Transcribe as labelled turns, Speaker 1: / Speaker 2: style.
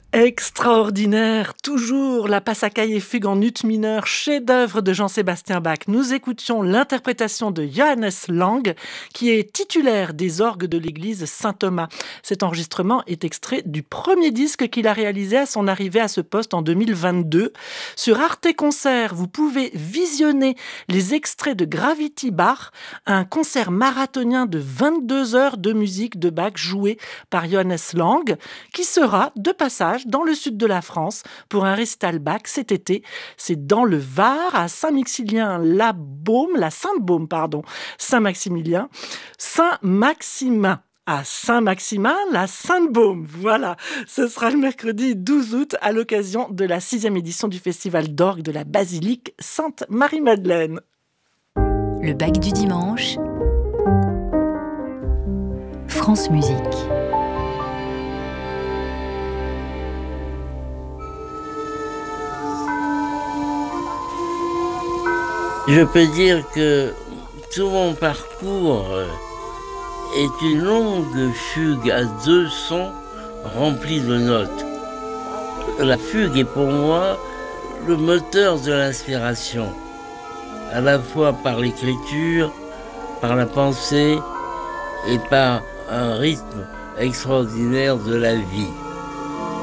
Speaker 1: Extraordinaire, toujours la Passacaille et Fugue en ut mineur, chef-d'œuvre de Jean-Sébastien Bach. Nous écoutions l'interprétation de Johannes Lang, qui est titulaire des orgues de l'église Saint-Thomas. Cet enregistrement est extrait du premier disque qu'il a réalisé à son arrivée à ce poste en 2022. Sur Arte Concert, vous pouvez visionner les extraits de Gravity Bach, un concert marathonien de 22 heures de musique de Bach joué par Johannes Lang, qui sera de passage dans le sud de la France pour un récital Bach cet été. C'est dans le Var, à Saint-Maximilien-la-Baume, la Sainte-Baume, pardon, Saint-Maximilien, Saint-Maximin. À Saint-Maximin, la Sainte-Baume. Voilà, ce sera le mercredi 12 août à l'occasion de la 6e édition du Festival d'orgue de la Basilique Sainte-Marie-Madeleine.
Speaker 2: Le Bach du dimanche, France Musique.
Speaker 3: Je peux dire que tout mon parcours est une longue fugue à 2 sons remplis de notes. La fugue est pour moi le moteur de l'inspiration, à la fois par l'écriture, par la pensée et par un rythme extraordinaire de la vie.